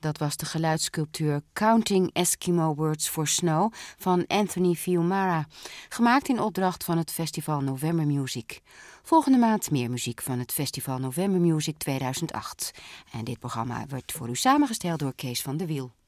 Dat was de geluidssculptuur Counting Eskimo Words for Snow van Anthony Fiumara, gemaakt in opdracht van het Festival November Music. Volgende maand meer muziek van het Festival November Music 2008. En dit programma wordt voor u samengesteld door Kees van de Wiel.